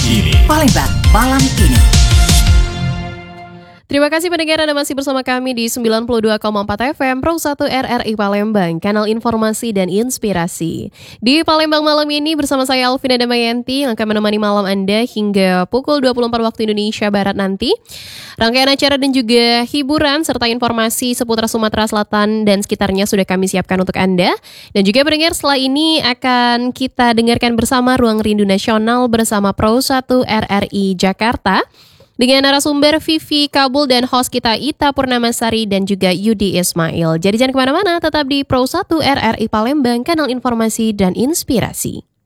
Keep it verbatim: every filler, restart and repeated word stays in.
ini. Palembang malam ini. Terima kasih pendengar Anda masih bersama kami di sembilan puluh dua koma empat F M Pro satu R R I Palembang, kanal informasi dan inspirasi. Di Palembang malam ini bersama saya Alvina Damayanti yang akan menemani malam Anda hingga pukul dua puluh empat waktu Indonesia Barat nanti. Rangkaian acara dan juga hiburan serta informasi seputar Sumatera Selatan dan sekitarnya sudah kami siapkan untuk Anda. Dan juga pendengar, setelah ini akan kita dengarkan bersama Ruang Rindu Nasional bersama Pro satu R R I Jakarta dengan narasumber Vivi Kabul dan host kita Ita Purnamasari dan juga Yudi Ismail. Jadi jangan kemana-mana, tetap di Pro satu R R I Palembang, kanal informasi dan inspirasi.